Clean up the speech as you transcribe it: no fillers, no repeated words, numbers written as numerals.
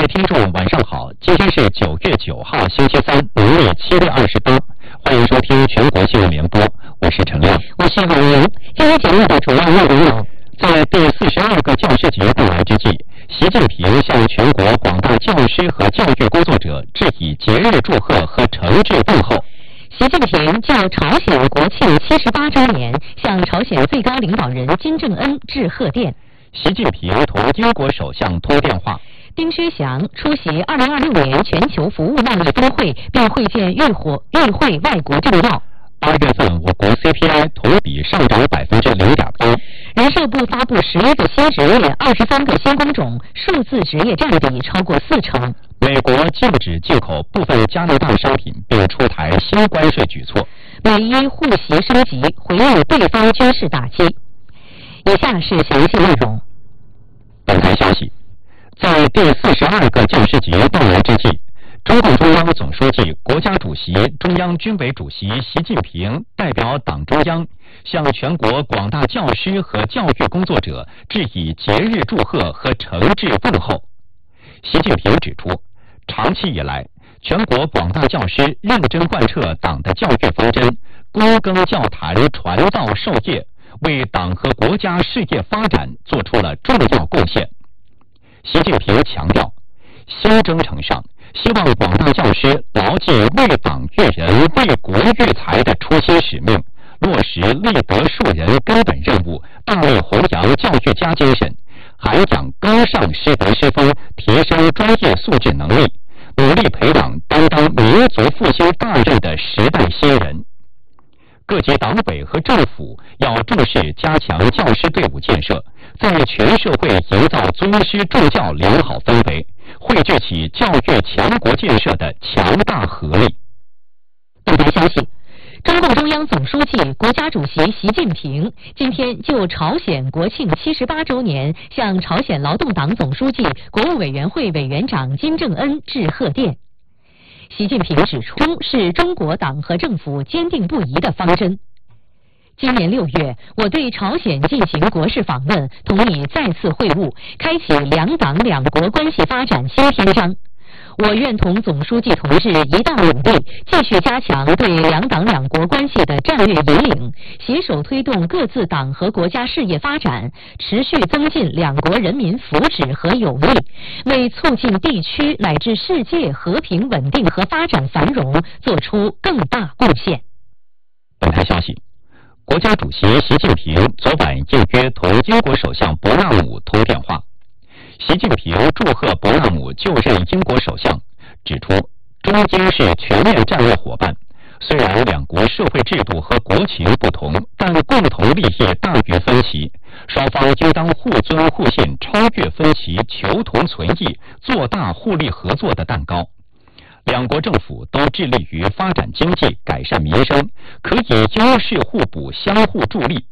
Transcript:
位听众晚上好，今天是9月9号星期三，农历7月28，欢迎收听全国新闻联播，我是陈亮， 我是王莹。今天节目的主要内容有： 在第42个教师节到来之际，习近平向全国广大教师和教育工作者致以节日祝贺和诚挚问候。 习近平就朝鲜国庆78周年向朝鲜最高领导人金正恩致贺电。 习近平同英国首相通电话。 丁薛祥出席2026年全球服务贸易峰会，并会见与会外国政要。 8月份，我国 CPI 同比上涨0.8%。 人社部发布11个新职业、23个新工种，数字职业占比超过40%。 美国禁止进口部分加拿大商品，并出台新关税举措。 美伊互袭升级，回应对方军事打击。以下是详细内容。 本台消息，在第42个教师节到来之际，中共中央总书记、国家主席、中央军委主席习近平代表党中央向全国广大教师和教育工作者致以节日祝贺和诚挚问候。习近平指出，长期以来，全国广大教师认真贯彻党的教育方针，躬耕教坛，传道授业，为党和国家事业发展做出了重要贡献。习近平强调，新征程上，希望广大教师牢记为党育人、为国育才的初心使命，落实立德树人根本任务，大力弘扬教育家精神，涵养高尚师德师风，提升专业素质能力，努力培养担当民族复兴大任的时代新人。各级党委和政府要重视加强教师队伍建设，在全社会营造尊师重教良好氛围，汇聚起教育强国建设的强大合力。 本台消息，中共中央总书记、国家主席习近平今天就朝鲜国庆78周年向朝鲜劳动党总书记、国务委员会委员长金正恩致贺电。习近平指出，是中国党和政府坚定不移的方针。今年6月，我对朝鲜进行国事访问，同你再次会晤，开启两党两国关系发展新篇章。我愿同总书记同志一道努力，继续加强对两党两国关系的战略引领，携手推动各自党和国家事业发展，持续增进两国人民福祉和有利，为促进地区乃至世界和平稳定和发展繁荣做出更大贡献。 本台消息，国家主席习近平昨晚应约同英国首相伯纳姆通电话。习近平祝贺伯纳姆就任英国首相，指出中英是全面战略伙伴，虽然两国社会制度和国情不同，但共同利益大于分歧，双方应当互尊互信，超越分歧，求同存异，做大互利合作的蛋糕。两国政府都致力于发展经济，改善民生，可以优势互补，相互助力，